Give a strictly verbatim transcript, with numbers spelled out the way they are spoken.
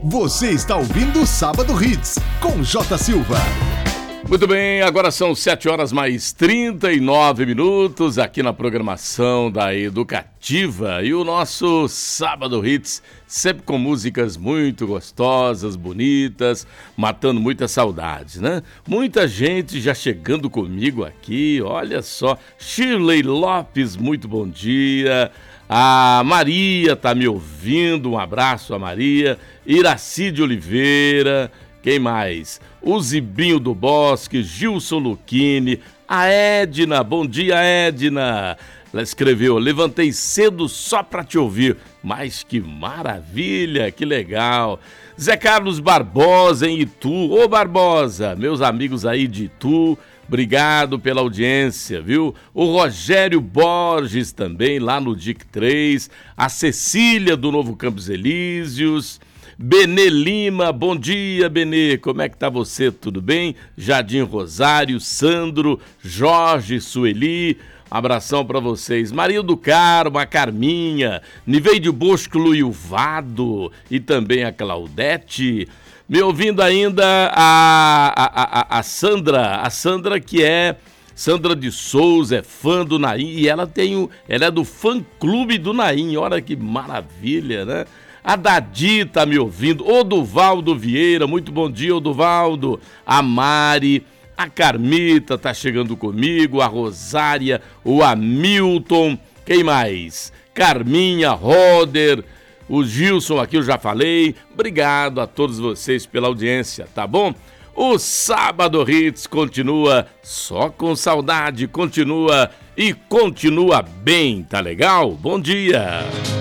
Você está ouvindo o Sábado Hits, com J. Silva. Muito bem, agora são sete horas mais trinta e nove minutos aqui na programação da Educativa. E o nosso Sábado Hits, sempre com músicas muito gostosas, bonitas, matando muitas saudades, né? Muita gente já chegando comigo aqui, olha só. Shirley Lopes, muito bom dia. A Maria tá me ouvindo, um abraço a Maria. Iracide Oliveira, quem mais? O Zibinho do Bosque, Gilson Luquini, a Edna, bom dia Edna. Ela escreveu, levantei cedo só pra te ouvir, mas que maravilha, que legal. Zé Carlos Barbosa em Itu, ô Barbosa, meus amigos aí de Itu, obrigado pela audiência, viu? O Rogério Borges também, lá no D I C três. A Cecília, do Novo Campos Elíseos. Benê Lima, bom dia, Benê. Como é que tá você? Tudo bem? Jardim Rosário, Sandro, Jorge, Sueli. Abração pra vocês. Maria do Carmo, a Carminha, Niveide Bosco e o Vado e também a Claudete. Me ouvindo ainda a, a, a, a Sandra, a Sandra que é Sandra de Souza, é fã do Naim e ela tem o, ela é do fã-clube do Naim, olha que maravilha, né? A Dadi tá me ouvindo, o Duvaldo Vieira, muito bom dia, o Duvaldo. A Mari, a Carmita tá chegando comigo, a Rosária, o Hamilton, quem mais? Carminha, Roder, o Gilson aqui eu já falei. Obrigado a todos vocês pela audiência, tá bom? O Sábado Hits continua só com saudade, continua e continua bem, tá legal? Bom dia!